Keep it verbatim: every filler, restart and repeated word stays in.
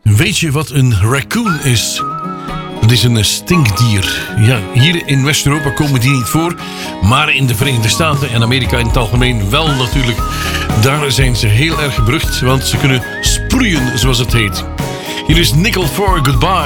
Weet je wat een raccoon is? Dat is een stinkdier. Ja, hier in West-Europa komen die niet voor. Maar in de Verenigde Staten en Amerika in het algemeen wel natuurlijk. Daar zijn ze heel erg berucht, want ze kunnen sproeien, zoals het heet. Hier is Nickel for Goodbye.